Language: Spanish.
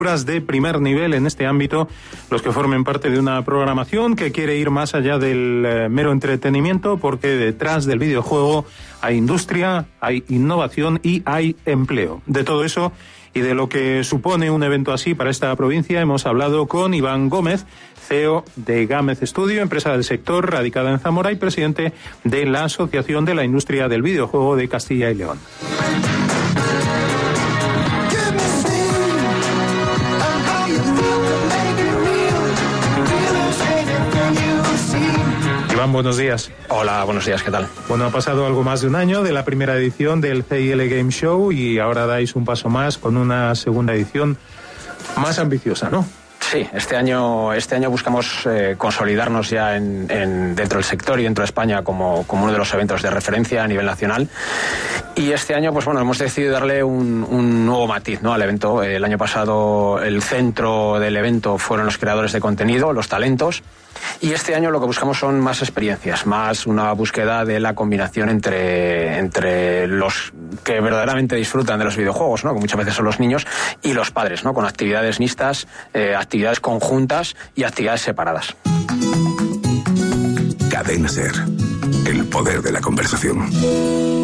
de primer nivel en este ámbito, los que formen parte de una programación que quiere ir más allá del mero entretenimiento, porque detrás del videojuego hay industria, hay innovación y hay empleo. De todo eso y de lo que supone un evento así para esta provincia hemos hablado con Iván Gómez, CEO de Gámez Studio, empresa del sector radicada en Zamora y presidente de la Asociación de la Industria del Videojuego de Castilla y León. Iván, buenos días. Hola, buenos días, ¿qué tal? Bueno, ha pasado algo más de un año de la primera edición del CIL Game Show y ahora dais un paso más con una segunda edición más ambiciosa, ¿no? Sí, este año buscamos consolidarnos ya dentro del sector y dentro de España como uno de los eventos de referencia a nivel nacional. Y este año, pues bueno, hemos decidido darle un nuevo matiz, ¿no?, al evento. El año pasado el centro del evento fueron los creadores de contenido, los talentos. Y este año lo que buscamos son más experiencias, más una búsqueda de la combinación entre los que verdaderamente disfrutan de los videojuegos, ¿no?, que muchas veces son los niños, y los padres, ¿no?, con actividades mixtas, actividades conjuntas y actividades separadas. Cadena SER, el poder de la conversación.